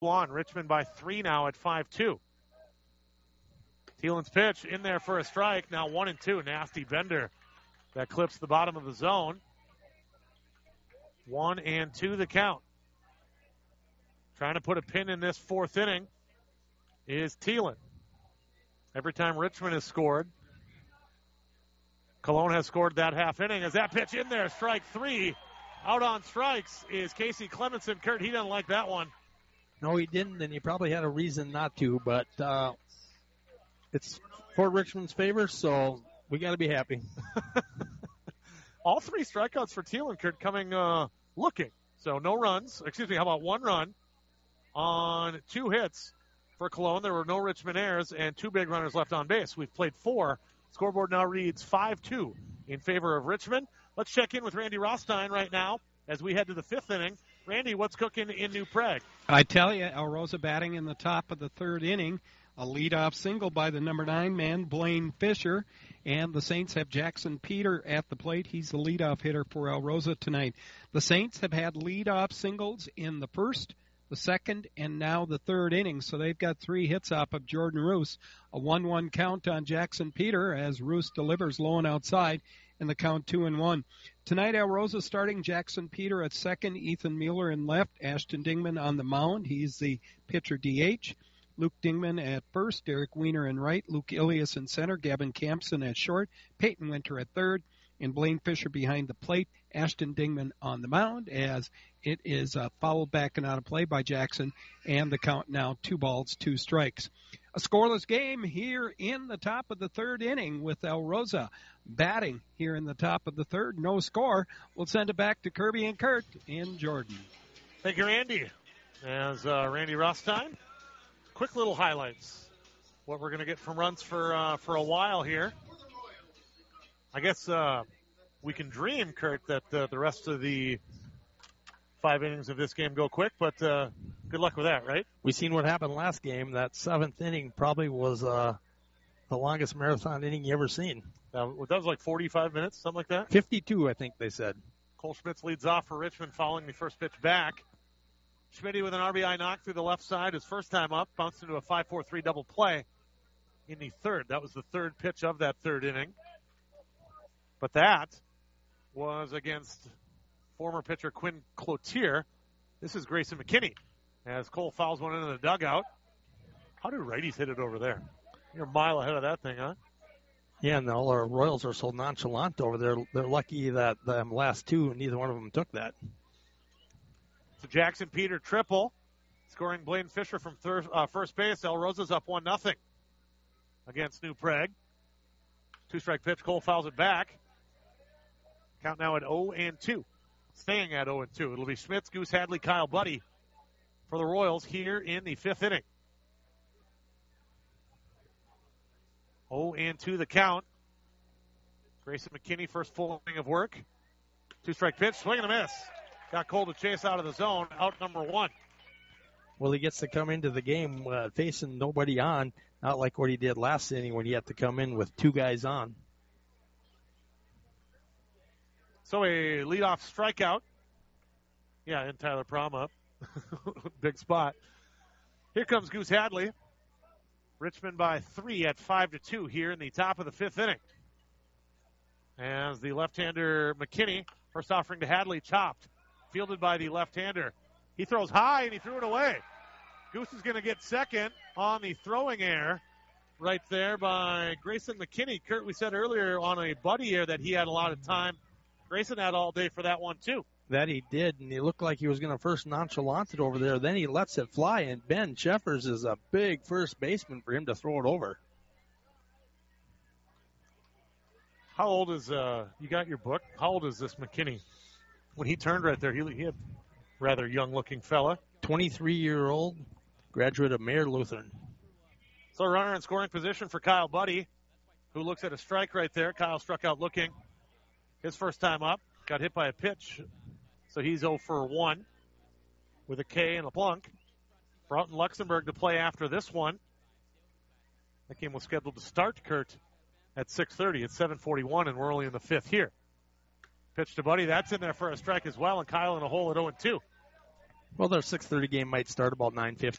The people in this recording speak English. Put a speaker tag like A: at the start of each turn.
A: on. Richmond by 3 now at 5-2. Thielen's pitch in there for a strike. Now 1-2. Nasty bender that clips the bottom of the zone. 1-2 the count. Trying to put a pin in this fourth inning is Thielen. Every time Richmond has scored, Cologne has scored that half inning. As that pitch in there, strike 3. Out on strikes is Casey Clemenson. Kurt, he doesn't like that one.
B: No, he didn't, and he probably had a reason not to, but it's for Richmond's favor, so we got to be happy.
A: All 3 strikeouts for Thielen, Kurt, coming looking. So no runs. Excuse me, how about 1 run on 2 hits for Cologne? There were no Richmond errors and 2 big runners left on base. We've played 4. Scoreboard now reads 5-2 in favor of Richmond. Let's check in with Randy Rothstein right now as we head to the 5th inning. Randy, what's cooking in New Prague?
C: I tell you, Alrosa batting in the top of the 3rd inning. A leadoff single by the number 9 man, Blaine Fisher. And the Saints have Jackson Peter at the plate. He's the leadoff hitter for Alrosa tonight. The Saints have had leadoff singles in the 1st, the 2nd, and now the 3rd inning. So they've got 3 hits off of Jordan Roos. A 1-1 count on Jackson Peter as Roos delivers low and outside, and the count 2-1. Tonight, Alrosa starting Jackson Peter at 2nd, Ethan Mueller in left, Ashton Dingman on the mound. He's the pitcher DH. Luke Dingman at 1st, Derek Wiener in right, Luke Ilias in center, Gavin Campson at short, Peyton Winter at 3rd, and Blaine Fisher behind the plate. Ashton Dingman on the mound as it is fouled back and out of play by Jackson, and the count now 2 balls, 2 strikes. A scoreless game here in the top of the 3rd inning with Alrosa batting here in the top of the 3rd. No score. We'll send it back to Kirby and Kurt in Jordan.
A: Thank you, Randy. As Randy Rothstein, quick little highlights. What we're going to get from runs for a while here. I guess we can dream, Kurt, that the rest of the 5 innings of this game go quick, but good luck with that, right?
B: We seen what happened last game. That 7th inning probably was the longest marathon inning you ever seen.
A: That was like 45 minutes, something like that?
B: 52, I think they said.
A: Cole Schmitz leads off for Richmond following the first pitch back. Schmitty with an RBI knock through the left side. His first time up, bounced into a 5-4-3 double play in the 3rd. That was the 3rd pitch of that 3rd inning. But that was against former pitcher Quinn Cloutier. This is Grayson McKinney as Cole fouls one into the dugout. How do righties hit it over there? You're a mile ahead of that thing, huh?
B: Yeah, and all our Royals are so nonchalant over there. They're lucky that the last 2, neither one of them took that.
A: So Jackson Peter triple, scoring Blaine Fisher from first base. Alrosa's up 1-0 against New Prague. 2-strike pitch. Cole fouls it back. Count now at 0-2. Staying at 0-2. It'll be Schmitz, Goose Hadley, Kyle Buddy for the Royals here in the 5th inning. 0-2 the count. Grayson McKinney, first full inning of work. 2-strike pitch, swing and a miss. Got Cole to chase out of the zone, out number 1.
B: Well, he gets to come into the game facing nobody on, not like what he did last inning when he had to come in with 2 guys on.
A: So a leadoff strikeout. Yeah, and Tyler Prom up. Big spot. Here comes Goose Hadley. Richmond by 3 at 5-2 here in the top of the 5th inning. As the left-hander McKinney, first offering to Hadley, chopped. Fielded by the left-hander. He throws high and he threw it away. Goose is going to get second on the throwing error right there by Grayson McKinney. Kurt, we said earlier on a buddy error that he had a lot of time. Grayson had all day for that one, too.
B: That he did, and he looked like he was going to first nonchalant it over there. Then he lets it fly, and Ben Jeffers is a big first baseman for him to throw it over.
A: How old is, you got your book? How old is this McKinney? When he turned right there, he had a rather young-looking fella.
B: 23-year-old, graduate of Mayer Lutheran.
A: So a runner in scoring position for Kyle Buddy, who looks at a strike right there. Kyle struck out looking. His first time up, got hit by a pitch, so he's 0 for 1 with a K and a plunk. Broughton Luxembourg to play after this one. That game was scheduled to start, Kurt, at 6:30. It's 7:41, and we're only in the 5th here. Pitch to Buddy. That's in there for a strike as well, and Kyle in a hole at 0-2.
B: Well, their 6:30 game might start about 9:15.